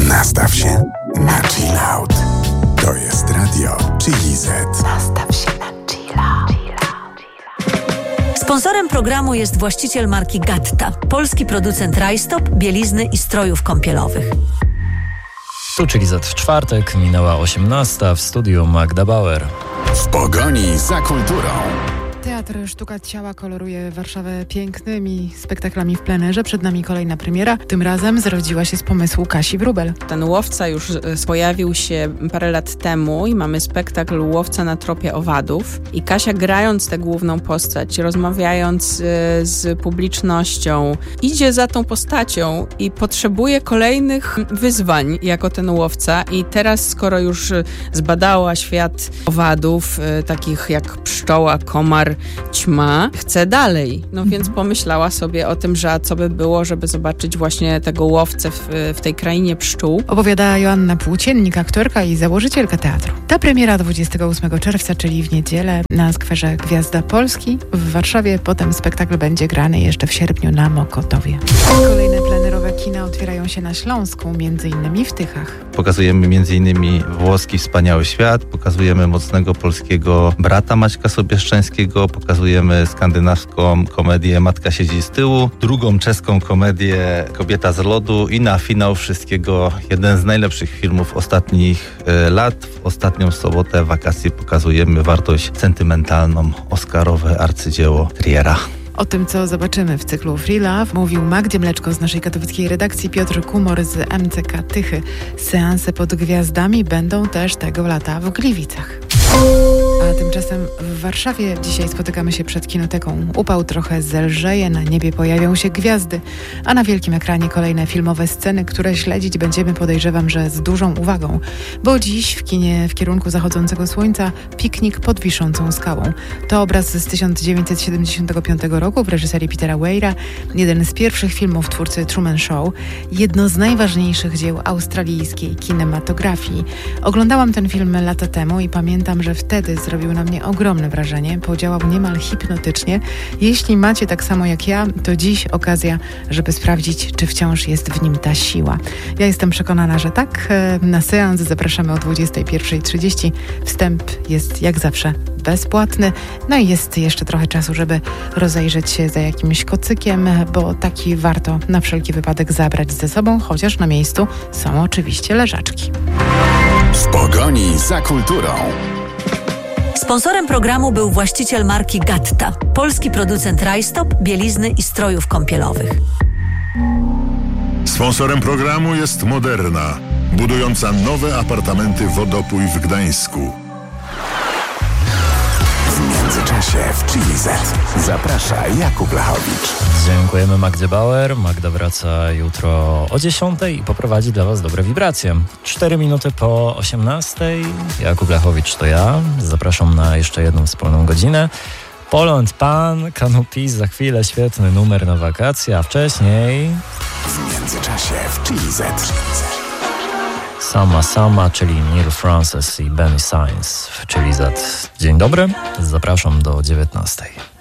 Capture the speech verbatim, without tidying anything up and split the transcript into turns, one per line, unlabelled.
Nastaw się na chill out. To jest radio Chili Z.
Nastaw się na chill out. Sponsorem programu jest właściciel marki Gatta, polski producent rajstop, bielizny i strojów kąpielowych.
Tu Chili Z w czwartek, minęła osiemnasta, w studiu Magda Bauer.
W pogoni za kulturą.
Teatr Sztuka Ciała koloruje Warszawę pięknymi spektaklami w plenerze. Przed nami kolejna premiera. Tym razem zrodziła się z pomysłu Kasi Wróbel.
Ten Łowca już pojawił się parę lat temu i mamy spektakl Łowca na tropie owadów. I Kasia, grając tę główną postać, rozmawiając z publicznością, idzie za tą postacią i potrzebuje kolejnych wyzwań jako ten łowca. I teraz, skoro już zbadała świat owadów, takich jak pszczoła, komar, ćma, chce dalej. No mhm. więc pomyślała sobie o tym, że a co by było, żeby zobaczyć właśnie tego łowcę w, w tej krainie pszczół.
Opowiada Joanna Płóciennik, aktorka i założycielka teatru. Ta premiera dwudziestego ósmego czerwca, czyli w niedzielę na skwerze Gwiazda Polski w Warszawie. Potem spektakl będzie grany jeszcze w sierpniu na Mokotowie. Kolejne plenerowe kina otwierają się na Śląsku, między innymi w Tychach.
Pokazujemy między innymi włoski Wspaniały Świat, pokazujemy mocnego polskiego brata Maćka Sobieszczańskiego, pokazujemy skandynawską komedię Matka siedzi z tyłu, drugą czeską komedię Kobieta z lodu i na finał wszystkiego jeden z najlepszych filmów ostatnich e, lat. W ostatnią sobotę wakacje pokazujemy wartość sentymentalną, oscarowe arcydzieło Triera.
O tym, co zobaczymy w cyklu Free Love, mówił Magdzie Mleczko z naszej katowickiej redakcji, Piotr Kumor z M C K Tychy. Seanse pod gwiazdami będą też tego lata w Gliwicach. A tymczasem w Warszawie dzisiaj spotykamy się przed kinoteką. Upał trochę zelżeje, na niebie pojawią się gwiazdy, a na wielkim ekranie kolejne filmowe sceny, które śledzić będziemy, podejrzewam, że z dużą uwagą. Bo dziś w kinie w kierunku zachodzącego słońca Piknik pod wiszącą skałą. To obraz z tysiąc dziewięćset siedemdziesiątego piątego roku w reżyserii Petera Weira, jeden z pierwszych filmów twórcy Truman Show, jedno z najważniejszych dzieł australijskiej kinematografii. Oglądałam ten film lata temu i pamiętam, że wtedy zrobił na mnie ogromne wrażenie, podziałał niemal hipnotycznie. Jeśli macie tak samo jak ja, to dziś okazja, żeby sprawdzić, czy wciąż jest w nim ta siła. Ja jestem przekonana, że tak. Na seans zapraszamy o dwudziesta pierwsza trzydzieści. Wstęp jest jak zawsze bezpłatny. No i jest jeszcze trochę czasu, żeby rozejrzeć się za jakimś kocykiem, bo taki warto na wszelki wypadek zabrać ze sobą, chociaż na miejscu są oczywiście leżaczki.
W pogoni za kulturą.
Sponsorem programu był właściciel marki Gatta, polski producent rajstop, bielizny i strojów kąpielowych.
Sponsorem programu jest Moderna, budująca nowe apartamenty Wodopój w Gdańsku.
W międzyczasie w Chili Z zaprasza Jakub Lachowicz.
Dziękujemy Magdzie Bauer. Magda wraca jutro o dziesiątej i poprowadzi dla Was dobre wibracje. Cztery minuty po osiemnastej. Jakub Lachowicz to ja. Zapraszam na jeszcze jedną wspólną godzinę. Poland Pan, Canopy, za chwilę świetny numer na wakacje, a wcześniej...
W międzyczasie w Chili Z.
Sama Sama, czyli Neil Francis i Benny Sainz w Chili Z. Dzień dobry, zapraszam do dziewiętnastej.